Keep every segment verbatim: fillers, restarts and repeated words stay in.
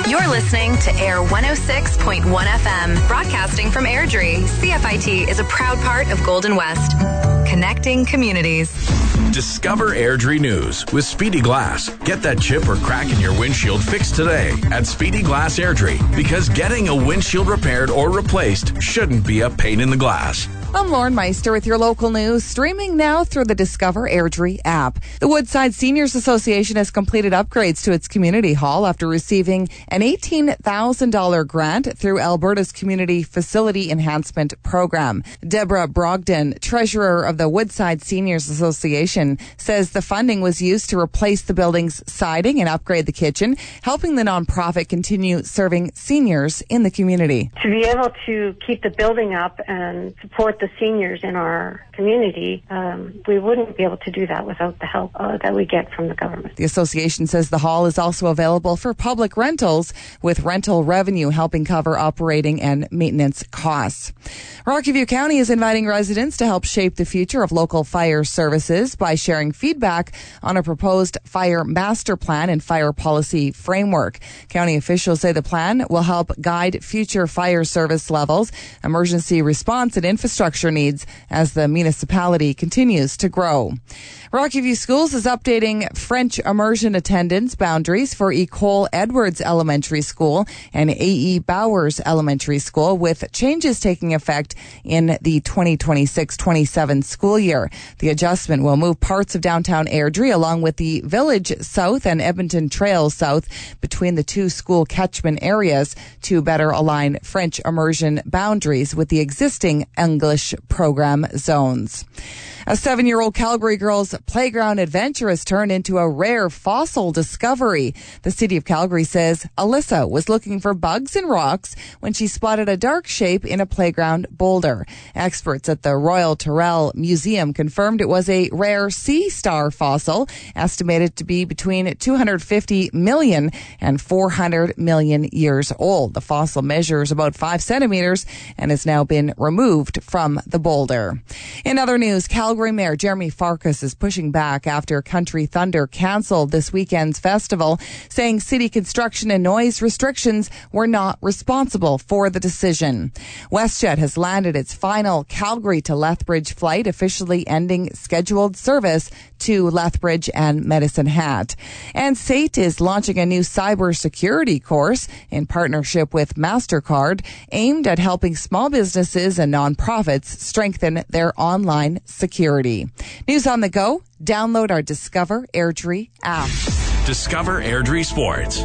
You're listening to Air one oh six point one F M, broadcasting from Airdrie. C F I T is a proud part of Golden West, connecting communities. Discover Airdrie News with Speedy Glass. Get that chip or crack in your windshield fixed today at Speedy Glass Airdrie, because getting a windshield repaired or replaced shouldn't be a pain in the glass. I'm Lauren Meister with your local news, streaming now through the Discover Airdrie app. The Woodside Seniors Association has completed upgrades to its community hall after receiving an eighteen thousand dollars grant through Alberta's Community Facility Enhancement Program. Deborah Brogdon, treasurer of the Woodside Seniors Association, says the funding was used to replace the building's siding and upgrade the kitchen, helping the nonprofit continue serving seniors in the community. To be able to keep the building up and support the seniors in our community, um, we wouldn't be able to do that without the help uh, that we get from the government. The association says the hall is also available for public rentals, with rental revenue helping cover operating and maintenance costs. Rocky View County is inviting residents to help shape the future of local fire services by sharing feedback on a proposed fire master plan and fire policy framework. County officials say the plan will help guide future fire service levels, emergency response, and infrastructure needs as the municipality continues to grow. Rocky View Schools is updating French immersion attendance boundaries for Ecole Edwards Elementary School and A E Bowers Elementary School, with changes taking effect in the twenty twenty-six twenty-seven school year. The adjustment will move parts of downtown Airdrie along with the Village South and Edmonton Trail South between the two school catchment areas to better align French immersion boundaries with the existing English program zones. A seven-year-old Calgary girl's playground adventure has turned into a rare fossil discovery. The city of Calgary says Alyssa was looking for bugs and rocks when she spotted a dark shape in a playground boulder. Experts at the Royal Tyrrell Museum confirmed it was a rare sea star fossil, estimated to be between two hundred fifty million and four hundred million years old. The fossil measures about five centimeters and has now been removed from the boulder. In other news, Calgary Mayor Jeremy Farkas is pushing back after Country Thunder canceled this weekend's festival, saying city construction and noise restrictions were not responsible for the decision. WestJet has landed its final Calgary to Lethbridge flight, officially ending scheduled service to Lethbridge and Medicine Hat. And S A T is launching a new cybersecurity course in partnership with MasterCard, aimed at helping small businesses and nonprofits strengthen their online security. News on the go. Download our Discover Airdrie app. Discover Airdrie Sports.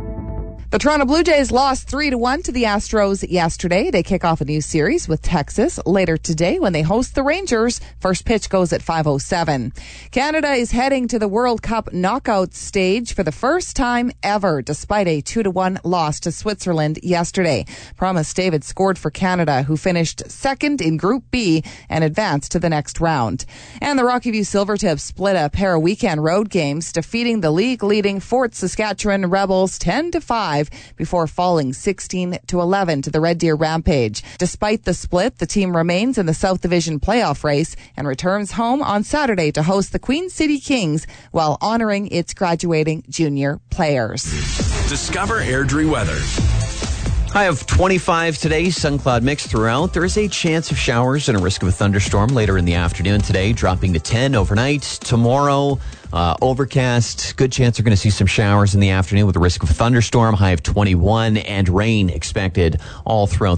The Toronto Blue Jays lost three to one to the Astros yesterday. They kick off a new series with Texas later today when they host the Rangers. First pitch goes at five oh seven. Canada is heading to the World Cup knockout stage for the first time ever, despite a two to one loss to Switzerland yesterday. Promise David scored for Canada, who finished second in Group B and advanced to the next round. And the Rocky View Silvertips split a pair of weekend road games, defeating the league-leading Fort Saskatchewan Rebels ten to five before falling sixteen to eleven to the Red Deer Rampage. Despite the split, the team remains in the South Division playoff race and returns home on Saturday to host the Queen City Kings while honoring its graduating junior players. Discover Airdrie weather. High of twenty-five today, sun cloud mix throughout. There is a chance of showers and a risk of a thunderstorm later in the afternoon today, dropping to ten overnight. Tomorrow, uh, overcast. Good chance we're going to see some showers in the afternoon with a risk of a thunderstorm. High of twenty-one and rain expected all throughout